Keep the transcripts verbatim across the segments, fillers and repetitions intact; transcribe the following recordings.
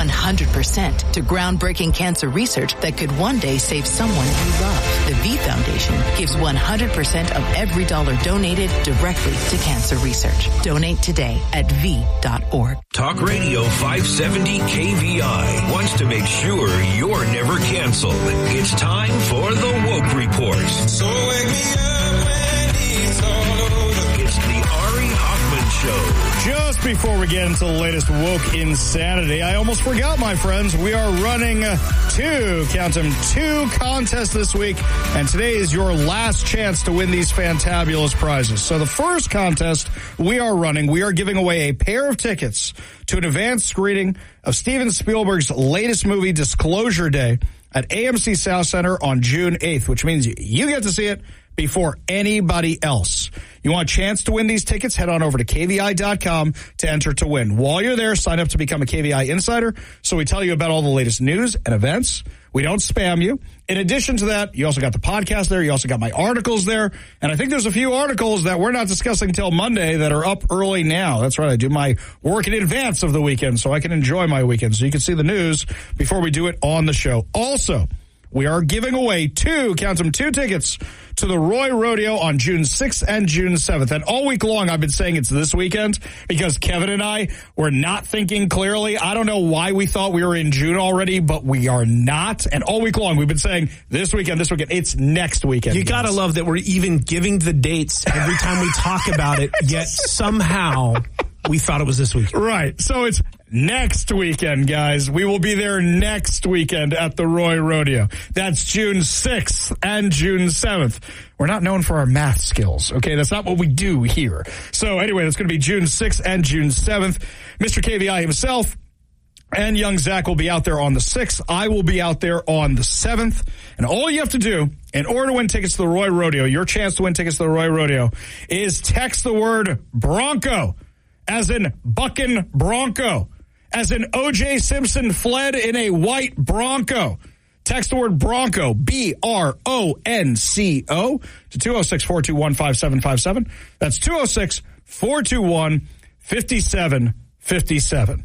one hundred percent to groundbreaking cancer research that could one day save someone you love. The V Foundation gives one hundred percent of every dollar donated directly to cancer research. Donate today at V dot org. Talk Radio five seventy K V I wants to make sure you're never canceled. It's time for the Woke Report. So wake me up when it's all over. It's the Ari Hoffman Show. Just before we get into the latest woke insanity, I almost forgot, my friends. We are running two, count them, two contests this week, and today is your last chance to win these fantabulous prizes. So the first contest we are running, we are giving away a pair of tickets to an advanced screening of Steven Spielberg's latest movie, Disclosure Day, at A M C South Center on June eighth, which means you get to see it before anybody else. You want a chance to win these tickets? Head on over to K V I dot com to enter to win. While you're there, sign up to become a K V I insider so we tell you about all the latest news and events. We don't spam you. In addition to that, you also got the podcast there. You also got my articles there. And I think there's a few articles that we're not discussing until Monday that are up early now. That's right. I do my work in advance of the weekend so I can enjoy my weekend. So you can see the news before we do it on the show. Also, we are giving away two, count them, two tickets to the Roy Rodeo on June sixth and June seventh. And all week long, I've been saying it's this weekend because Kevin and I were not thinking clearly. I don't know why we thought we were in June already, but we are not. And all week long, we've been saying this weekend, this weekend. It's next weekend. You got to love that we're even giving the dates every time we talk about it, yet somehow we thought it was this weekend. Right. So it's next weekend, guys. We will be there next weekend at the Roy Rodeo. That's June sixth and June seventh. We're not known for our math skills, okay? That's not what we do here. So anyway, that's going to be June sixth and June seventh. Mister K V I himself and young Zach will be out there on the sixth. I will be out there on the seventh. And all you have to do in order to win tickets to the Roy Rodeo, your chance to win tickets to the Roy Rodeo, is text the word Bronco, as in bucking Bronco, as in O J Simpson fled in a white Bronco. Text the word Bronco, B R O N C O, to two oh six, four two one, five seven five seven. That's two oh six, four two one, five seven five seven.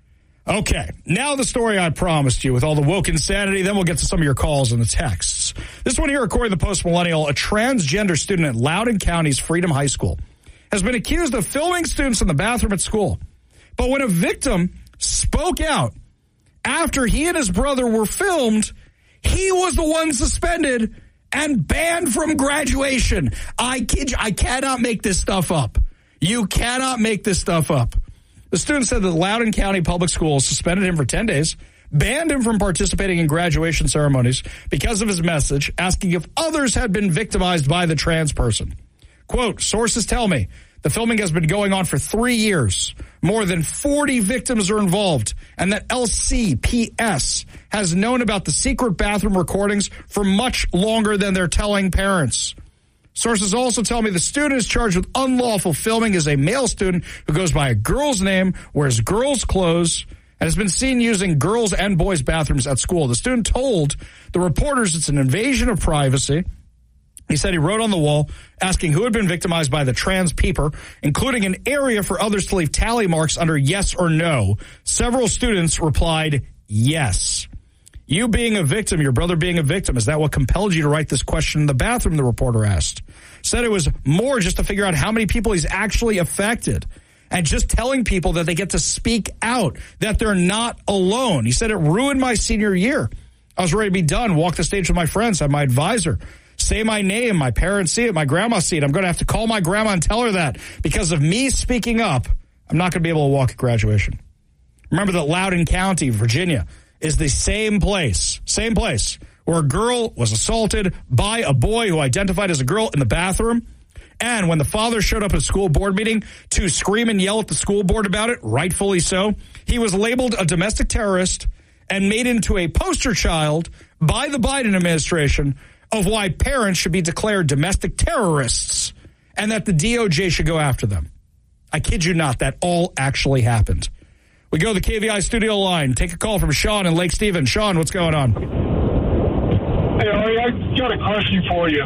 Okay, now the story I promised you with all the woke insanity, then we'll get to some of your calls and the texts. This one here, according to the Post Millennial, a transgender student at Loudoun County's Freedom High School has been accused of filming students in the bathroom at school. But when a victim spoke out after he and his brother were filmed, he was the one suspended and banned from graduation. I kid you, I cannot make this stuff up. You cannot make this stuff up. The student said that Loudoun County Public Schools suspended him for ten days, banned him from participating in graduation ceremonies because of his message, asking if others had been victimized by the trans person. Quote, sources tell me the filming has been going on for three years. More than forty victims are involved, and that L C P S has known about the secret bathroom recordings for much longer than they're telling parents. Sources also tell me the student is charged with unlawful filming is a male student who goes by a girl's name, wears girls' clothes, and has been seen using girls' and boys' bathrooms at school. The student told the reporters it's an invasion of privacy. He said he wrote on the wall asking who had been victimized by the trans peeper, including an area for others to leave tally marks under yes or no. Several students replied, yes. You being a victim, your brother being a victim, is that what compelled you to write this question in the bathroom, the reporter asked. Said it was more just to figure out how many people he's actually affected and just telling people that they get to speak out, that they're not alone. He said it ruined my senior year. I was ready to be done, walk the stage with my friends, have my advisor say my name, my parents see it, my grandma see it. I'm going to have to call my grandma and tell her that. Because of me speaking up, I'm not going to be able to walk at graduation. Remember that Loudoun County, Virginia, is the same place, same place, where a girl was assaulted by a boy who identified as a girl in the bathroom. And when the father showed up at a school board meeting to scream and yell at the school board about it, rightfully so, he was labeled a domestic terrorist and made into a poster child by the Biden administration of why parents should be declared domestic terrorists and that the D O J should go after them. I kid you not, that all actually happened. We go to the K V I studio line. Take a call from Sean in Lake Stephen. Sean, what's going on? Hey, Ari, I got a question for you.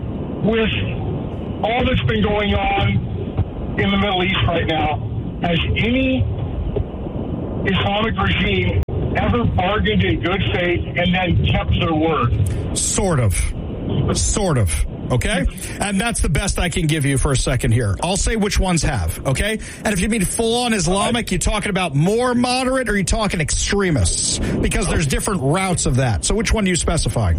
With all that's been going on in the Middle East right now, has any Islamic regime ever bargained in good faith and then kept their word? Sort of. Sort of. Okay? And that's the best I can give you for a second here. I'll say which ones have, okay? And if you mean full-on Islamic, you talking about more moderate or you talking extremists? Because there's different routes of that. So which one do you specify?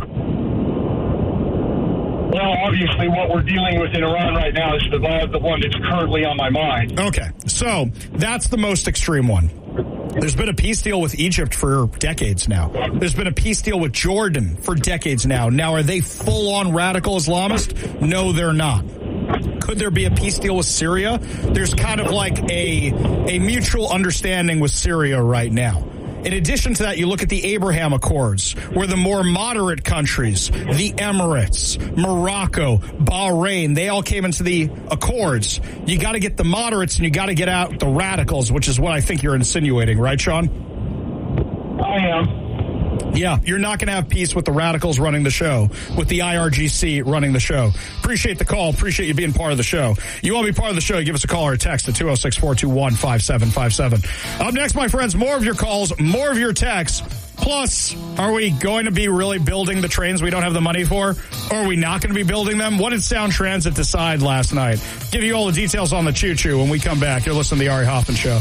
Well, obviously what we're dealing with in Iran right now is the, the one that's currently on my mind. Okay. So that's the most extreme one. There's been a peace deal with Egypt for decades now. There's been a peace deal with Jordan for decades now. Now, are they full-on radical Islamist? No, they're not. Could there be a peace deal with Syria? There's kind of like a a mutual understanding with Syria right now. In addition to that, you look at the Abraham Accords, where the more moderate countries, the Emirates, Morocco, Bahrain, they all came into the Accords. You got to get the moderates and you got to get out the radicals, which is what I think you're insinuating, right, Sean? I am. Yeah, you're not going to have peace with the radicals running the show, with the I R G C running the show. Appreciate the call. Appreciate you being part of the show. You want to be part of the show, give us a call or a text at two oh six, four two one, five seven five seven. Up next, my friends, more of your calls, more of your texts. Plus, are we going to be really building the trains we don't have the money for? Or are we not going to be building them? What did Sound Transit decide last night? Give you all the details on the choo-choo when we come back. You're listening to the Ari Hoffman Show.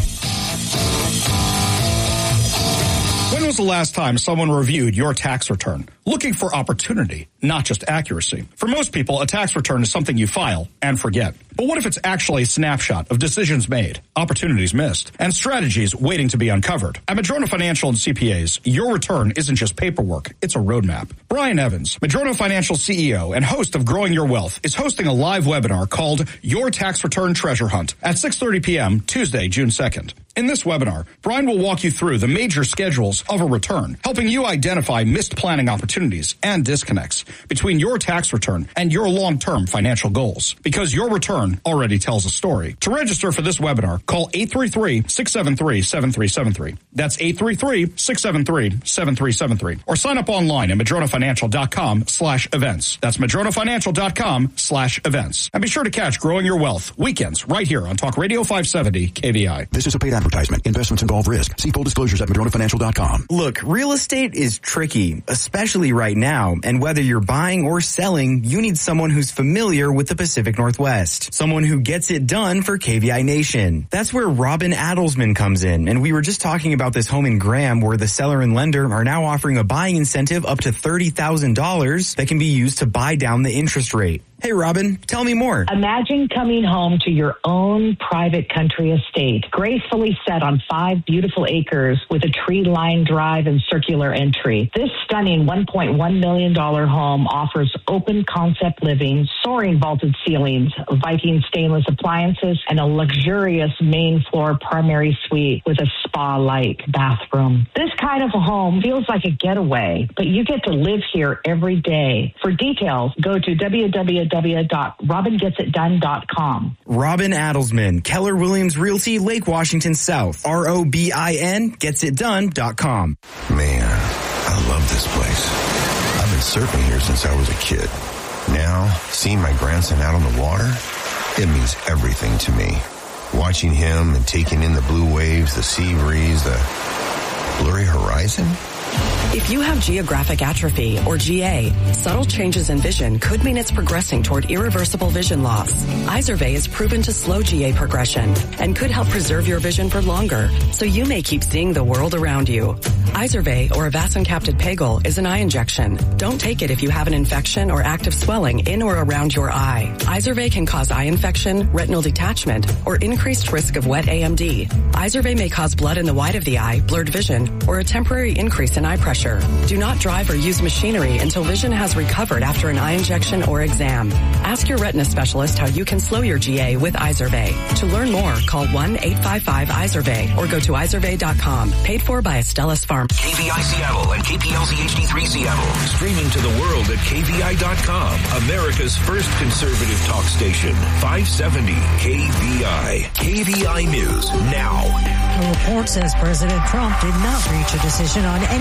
When was the last time someone reviewed your tax return? Looking for opportunity, not just accuracy. For most people, a tax return is something you file and forget. But what if it's actually a snapshot of decisions made, opportunities missed, and strategies waiting to be uncovered? At Madrona Financial and C P As, your return isn't just paperwork, it's a roadmap. Brian Evans, Madrona Financial C E O and host of Growing Your Wealth, is hosting a live webinar called Your Tax Return Treasure Hunt at six thirty p.m. Tuesday, June second. In this webinar, Brian will walk you through the major schedules of a return, helping you identify missed planning opportunities and disconnects between your tax return and your long-term financial goals. Because your return already tells a story. To register for this webinar, call eight three three, six seven three, seven three seven three. That's eight three three, six seven three, seven three seven three. Or sign up online at madronafinancial.com slash events. That's madronafinancial.com slash events. And be sure to catch Growing Your Wealth weekends right here on Talk Radio five seventy K V I. This is a paid advertisement. Investments involve risk. See full disclosures at madrona financial dot com. Look, real estate is tricky, especially right now. And whether you're buying or selling, you need someone who's familiar with the Pacific Northwest. Someone who gets it done for K V I Nation. That's where Robin Adelsman comes in. And we were just talking about this home in Graham where the seller and lender are now offering a buying incentive up to thirty thousand dollars that can be used to buy down the interest rate. Hey, Robin, tell me more. Imagine coming home to your own private country estate, gracefully set on five beautiful acres with a tree-lined drive and circular entry. This stunning one point one million dollars home offers open concept living, soaring vaulted ceilings, Viking stainless appliances, and a luxurious main floor primary suite with a spa-like bathroom. This kind of a home feels like a getaway, but you get to live here every day. For details, go to w w w dot robin gets it done dot com. Robin Adelsman, Keller Williams Realty, Lake Washington South. R O B I N gets it done dot com. Man, I love this place. I've been surfing here since I was a kid. Now, seeing my grandson out on the water, it means everything to me. Watching him and taking in the blue waves, the sea breeze, the blurry horizon. If you have geographic atrophy, or G A, subtle changes in vision could mean it's progressing toward irreversible vision loss. Izervay is proven to slow G A progression and could help preserve your vision for longer, so you may keep seeing the world around you. Izervay, or avacincaptad pegol, is an eye injection. Don't take it if you have an infection or active swelling in or around your eye. Izervay can cause eye infection, retinal detachment, or increased risk of wet A M D. Izervay may cause blood in the white of the eye, blurred vision, or a temporary increase in eye pressure. Do not drive or use machinery until vision has recovered after an eye injection or exam. Ask your retina specialist how you can slow your G A with Izervay. To learn more, call one eight five five Izervay or go to izervay dot com. Paid for by Astellas Farm. K V I Seattle and K P L Z H D three Seattle. Streaming to the world at K V I dot com. America's first conservative talk station. five seventy K V I. K V I News now. A report says President Trump did not reach a decision on any new deal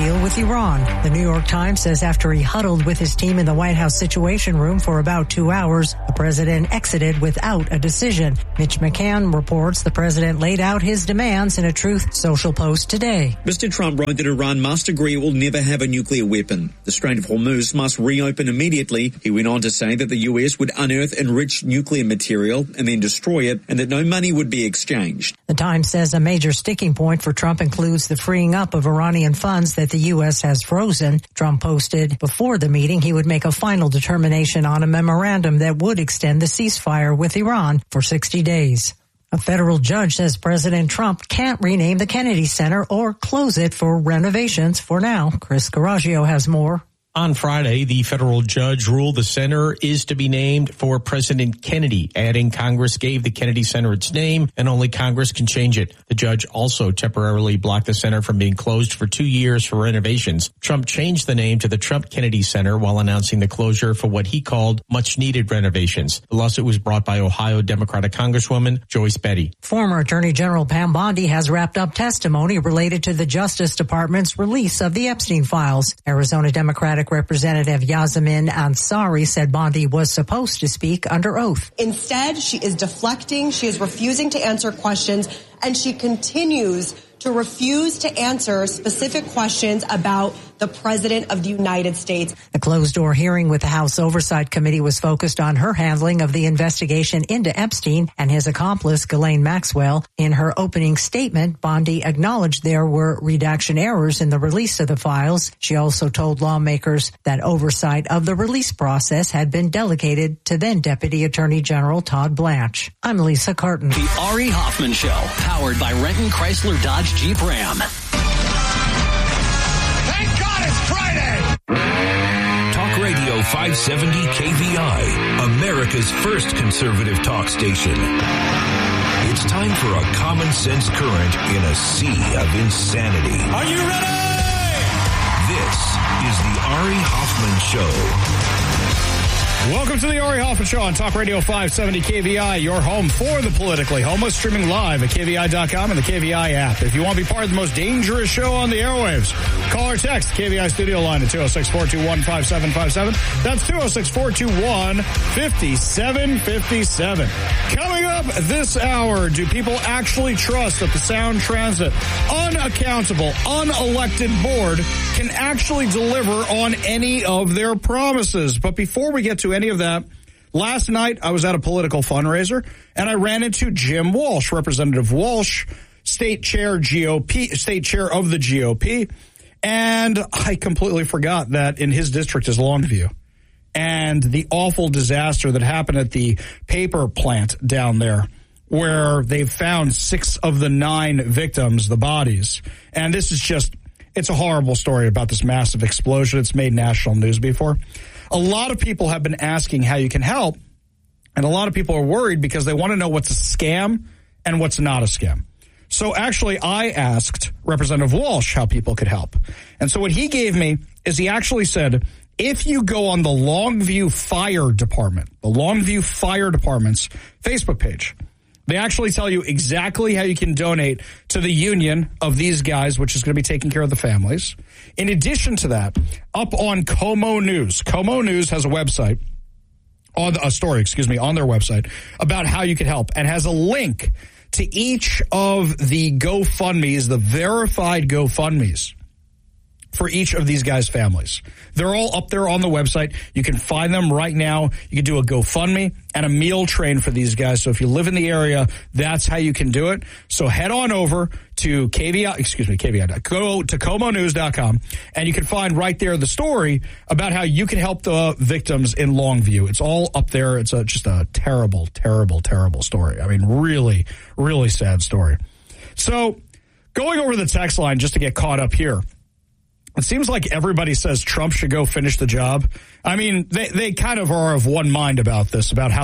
deal with Iran. The New York Times says after he huddled with his team in the White House Situation Room for about two hours, the president exited without a decision. Mitch McCann reports the president laid out his demands in a Truth Social post today. Mister Trump wrote that Iran must agree it will never have a nuclear weapon. The Strait of Hormuz must reopen immediately. He went on to say that the U S would unearth enriched nuclear material and then destroy it, and that no money would be exchanged. The Times says a major sticking point for Trump includes the freeing up of Iranian funds that the U S has frozen. Trump posted before the meeting he would make a final determination on a memorandum that would extend the ceasefire with Iran for sixty days. A federal judge says President Trump can't rename the Kennedy Center or close it for renovations for now. Chris Carraggio has more. On Friday, the federal judge ruled the center is to be named for President Kennedy, adding Congress gave the Kennedy Center its name and only Congress can change it. The judge also temporarily blocked the center from being closed for two years for renovations. Trump changed the name to the Trump Kennedy Center while announcing the closure for what he called much-needed renovations. The lawsuit was brought by Ohio Democratic Congresswoman Joyce Betty. Former Attorney General Pam Bondi has wrapped up testimony related to the Justice Department's release of the Epstein files. Arizona Democratic Representative Yasemin Ansari said Bondi was supposed to speak under oath. Instead, she is deflecting, she is refusing to answer questions, and she continues to refuse to answer specific questions about the President of the United States. The closed-door hearing with the House Oversight Committee was focused on her handling of the investigation into Epstein and his accomplice, Ghislaine Maxwell. In her opening statement, Bondi acknowledged there were redaction errors in the release of the files. She also told lawmakers that oversight of the release process had been delegated to then Deputy Attorney General Todd Blanche. I'm Lisa Carton. The Ari Hoffman Show, powered by Renton Chrysler Dodge Jeep Ram. Talk Radio five seventy K V I, America's first conservative talk station. It's time for a common sense current in a sea of insanity. Are you ready? This is the Ari Hoffman Show. Welcome to the Ari Hoffman Show on Talk Radio five seventy K V I, your home for the politically homeless, streaming live at K V I dot com and the K V I app. If you want to be part of the most dangerous show on the airwaves, call or text K V I studio line at two oh six, four two one, five seven five seven. That's two oh six, four two one, five seven five seven. Coming up this hour, do people actually trust that the Sound Transit unaccountable, unelected board can actually deliver on any of their promises? But before we get to any of that, last night I was at a political fundraiser and I ran into Jim Walsh, Representative Walsh, state chair G O P, state chair of the G O P, and I completely forgot that in his district is Longview and the awful disaster that happened at the paper plant down there where they've found six of the nine victims, the bodies. And this is just, it's a horrible story about this massive explosion. It's made national news before. A lot of people have been asking how you can help, and a lot of people are worried because they want to know what's a scam and what's not a scam. So actually, I asked Representative Walsh how people could help. And so what he gave me is he actually said, if you go on the Longview Fire Department, the Longview Fire Department's Facebook page, they actually tell you exactly how you can donate to the union of these guys, which is going to be taking care of the families. In addition to that, up on Como News, Como News has a website, on a story, excuse me, on their website about how you can help and has a link to each of the GoFundMes, the verified GoFundMes for each of these guys' families. They're all up there on the website. You can find them right now. You can do a GoFundMe and a meal train for these guys. So if you live in the area, that's how you can do it. So head on over to K V I, excuse me, K V I, go to como news dot com, and you can find right there the story about how you can help the victims in Longview. It's all up there. It's a, just a terrible, terrible, terrible story. I mean, really, really sad story. So going over the text line just to get caught up here, it seems like everybody says Trump should go finish the job. I mean, they, they kind of are of one mind about this, about how